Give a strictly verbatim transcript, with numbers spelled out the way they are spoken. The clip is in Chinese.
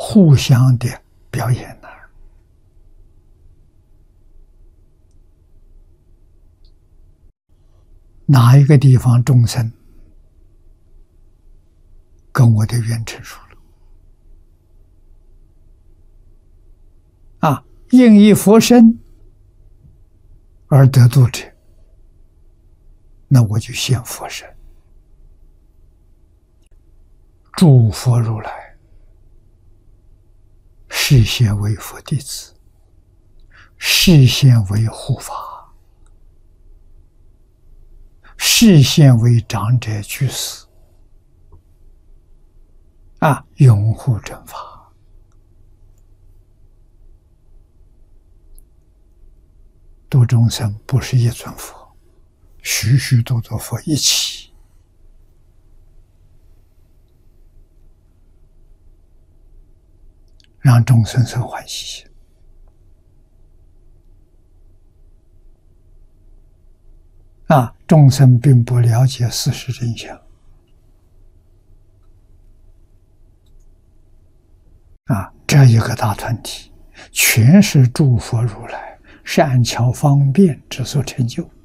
互相的表演呢。哪一个地方众生跟我的缘成熟了啊？应以佛身而得度者，那我就现佛身，诸佛如来示现为佛弟子，示现为护法，示现为长者居士啊，拥护正法。度众生不是一尊佛，许许多多佛一起，让众生生欢喜。啊，众生并不了解事实真相。啊，这一个大团体，全是诸佛如来善巧方便之所成就。